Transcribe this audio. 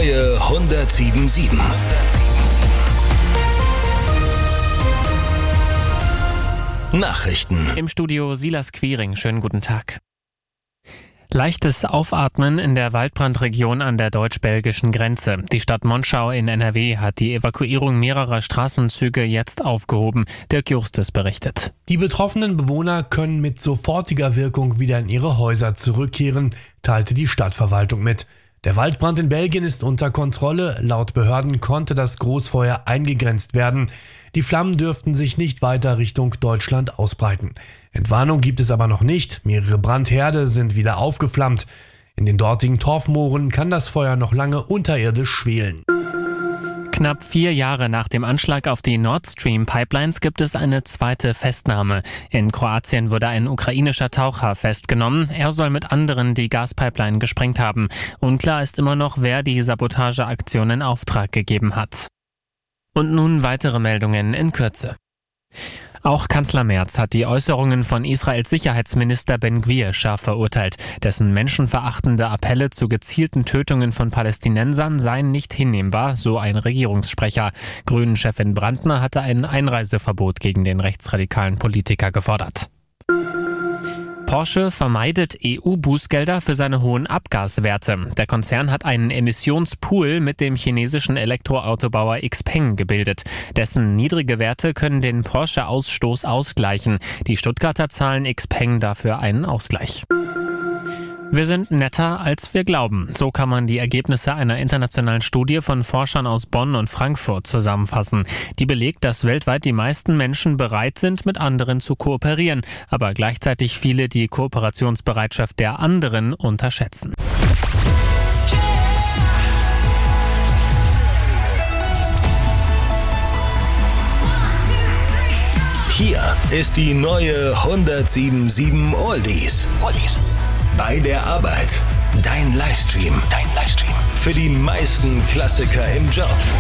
neue 107.7. Nachrichten. Im Studio Silas Quiring. Schönen guten Tag. Leichtes Aufatmen in der Waldbrandregion an der deutsch-belgischen Grenze. Die Stadt Monschau in NRW hat die Evakuierung mehrerer Straßenzüge jetzt aufgehoben. Dirk Justus berichtet. Die betroffenen Bewohner können mit sofortiger Wirkung wieder in ihre Häuser zurückkehren, teilte die Stadtverwaltung mit. Der Waldbrand in Belgien ist unter Kontrolle. Laut Behörden konnte das Großfeuer eingegrenzt werden. Die Flammen dürften sich nicht weiter Richtung Deutschland ausbreiten. Entwarnung gibt es aber noch nicht. Mehrere Brandherde sind wieder aufgeflammt. In den dortigen Torfmooren kann das Feuer noch lange unterirdisch schwelen. Knapp 4 Jahre nach dem Anschlag auf die Nord Stream Pipelines gibt es eine zweite Festnahme. In Kroatien wurde ein ukrainischer Taucher festgenommen. Er soll mit anderen die Gaspipeline gesprengt haben. Unklar ist immer noch, wer die Sabotageaktion in Auftrag gegeben hat. Und nun weitere Meldungen in Kürze. Auch Kanzler Merz hat die Äußerungen von Israels Sicherheitsminister Ben-Gvir scharf verurteilt. Dessen menschenverachtende Appelle zu gezielten Tötungen von Palästinensern seien nicht hinnehmbar, so ein Regierungssprecher. Grünen-Chefin Brandner hatte ein Einreiseverbot gegen den rechtsradikalen Politiker gefordert. Porsche vermeidet EU-Bußgelder für seine hohen Abgaswerte. Der Konzern hat einen Emissionspool mit dem chinesischen Elektroautobauer XPeng gebildet. Dessen niedrige Werte können den Porsche-Ausstoß ausgleichen. Die Stuttgarter zahlen XPeng dafür einen Ausgleich. Wir sind netter, als wir glauben. So kann man die Ergebnisse einer internationalen Studie von Forschern aus Bonn und Frankfurt zusammenfassen. Die belegt, dass weltweit die meisten Menschen bereit sind, mit anderen zu kooperieren, aber gleichzeitig viele die Kooperationsbereitschaft der anderen unterschätzen. Hier ist die neue 107.7 Oldies. Bei der Arbeit. Dein Livestream. Für die meisten Klassiker im Job.